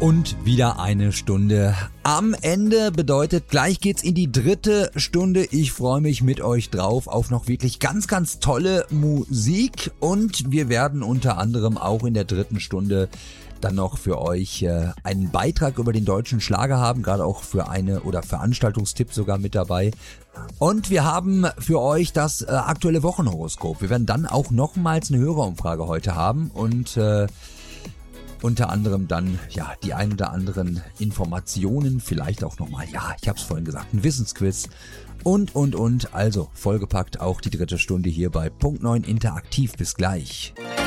Und wieder eine Stunde am Ende, bedeutet, gleich geht's in die dritte Stunde. Ich freue mich mit euch drauf auf noch wirklich ganz, ganz tolle Musik. Und wir werden unter anderem auch in der dritten Stunde dann noch für euch einen Beitrag über den deutschen Schlager haben, gerade auch für oder Veranstaltungstipp sogar mit dabei. Und wir haben für euch das aktuelle Wochenhoroskop. Wir werden dann auch nochmals eine Hörerumfrage heute haben und unter anderem dann die ein oder anderen Informationen, vielleicht auch nochmal, ich habe es vorhin gesagt, ein Wissensquiz und. Also vollgepackt auch die dritte Stunde hier bei Punkt 9 Interaktiv. Bis gleich.